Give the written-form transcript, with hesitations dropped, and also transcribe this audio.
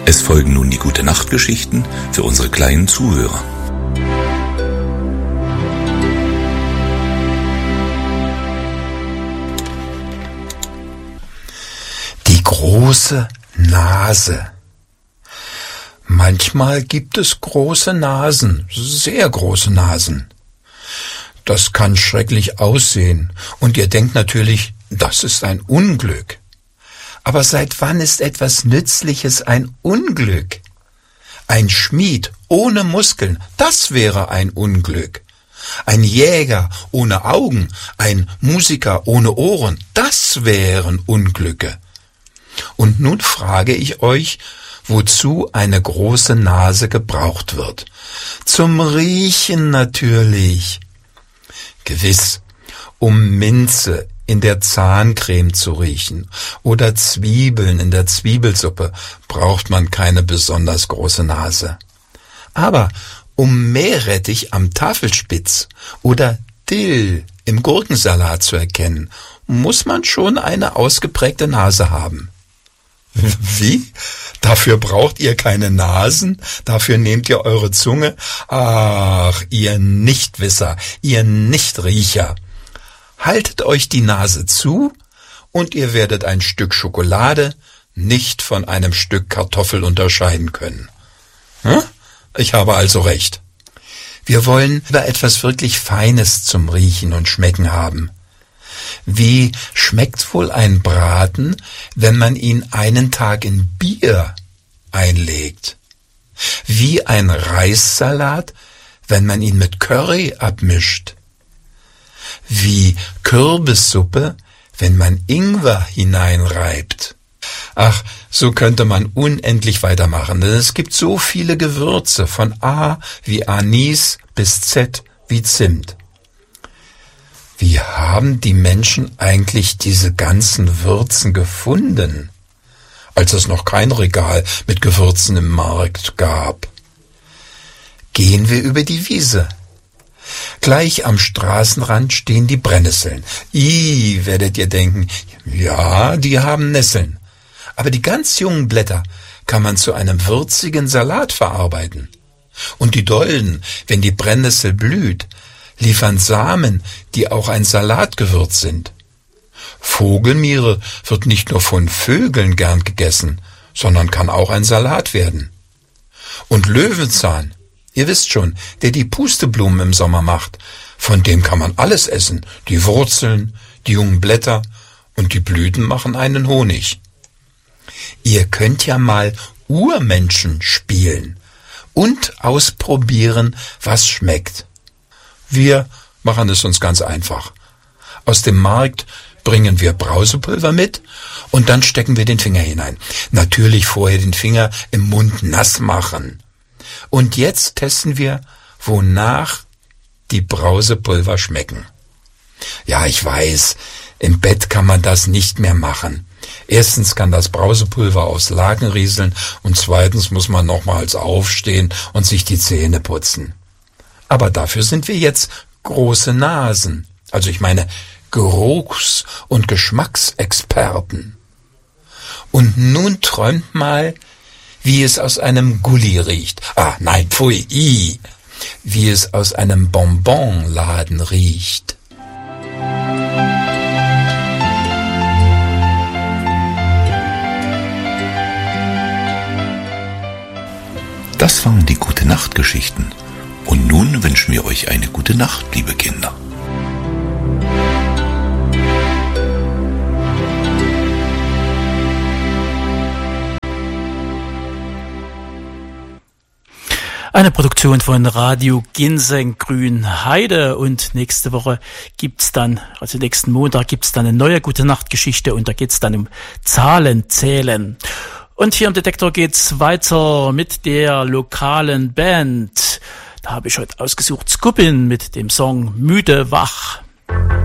Es folgen nun die Gute-Nacht-Geschichten für unsere kleinen Zuhörer. Die große Nase. Manchmal gibt es große Nasen, sehr große Nasen. Das kann schrecklich aussehen und ihr denkt natürlich, das ist ein Unglück. Aber seit wann ist etwas Nützliches ein Unglück? Ein Schmied ohne Muskeln, das wäre ein Unglück. Ein Jäger ohne Augen, ein Musiker ohne Ohren, das wären Unglücke. Und nun frage ich euch, wozu eine große Nase gebraucht wird. Zum Riechen natürlich. Gewiss, um Minze in der Zahncreme zu riechen oder Zwiebeln in der Zwiebelsuppe braucht man keine besonders große Nase. Aber um Meerrettich am Tafelspitz oder Dill im Gurkensalat zu erkennen, muss man schon eine ausgeprägte Nase haben. Wie? Dafür braucht ihr keine Nasen? Dafür nehmt ihr eure Zunge? Ach, ihr Nichtwisser, ihr Nichtriecher. Haltet euch die Nase zu und ihr werdet ein Stück Schokolade nicht von einem Stück Kartoffel unterscheiden können. Ich habe also recht. Wir wollen über etwas wirklich Feines zum Riechen und Schmecken haben. Wie schmeckt wohl ein Braten, wenn man ihn einen Tag in Bier einlegt? Wie ein Reissalat, wenn man ihn mit Curry abmischt? Wie Kürbissuppe, wenn man Ingwer hineinreibt? Ach, so könnte man unendlich weitermachen, denn es gibt so viele Gewürze, von A wie Anis bis Z wie Zimt. Wie haben die Menschen eigentlich diese ganzen Würzen gefunden, als es noch kein Regal mit Gewürzen im Markt gab? Gehen wir über die Wiese. Gleich am Straßenrand stehen die Brennnesseln. Werdet ihr denken, ja, die haben Nesseln. Aber die ganz jungen Blätter kann man zu einem würzigen Salat verarbeiten. Und die Dolden, wenn die Brennnessel blüht, liefern Samen, die auch ein Salatgewürz sind. Vogelmiere wird nicht nur von Vögeln gern gegessen, sondern kann auch ein Salat werden. Und Löwenzahn, ihr wisst schon, der die Pusteblumen im Sommer macht, von dem kann man alles essen. Die Wurzeln, die jungen Blätter und die Blüten machen einen Honig. Ihr könnt ja mal Urmenschen spielen und ausprobieren, was schmeckt. Wir machen es uns ganz einfach. Aus dem Markt bringen wir Brausepulver mit und dann stecken wir den Finger hinein. Natürlich vorher den Finger im Mund nass machen. Und jetzt testen wir, wonach die Brausepulver schmecken. Ja, ich weiß, im Bett kann man das nicht mehr machen. Erstens kann das Brausepulver aus Laken rieseln und zweitens muss man nochmals aufstehen und sich die Zähne putzen. Aber dafür sind wir jetzt große Nasen, also ich meine Geruchs- und Geschmacksexperten. Und nun träumt mal, wie es aus einem Gulli riecht. Nein, pfui, wie es aus einem Bonbonladen riecht. Das waren die Gute-Nacht-Geschichten. Und nun wünschen wir euch eine gute Nacht, liebe Kinder. Eine Produktion von Radio Ginseng Grünheide und nächste Woche gibt's dann, also nächsten Montag gibt's dann eine neue Gute-Nacht-Geschichte und da geht's dann um Zahlenzählen. Und hier im Detektor geht's weiter mit der lokalen Band. Da habe ich heute ausgesucht Skupin mit dem Song Müde wach.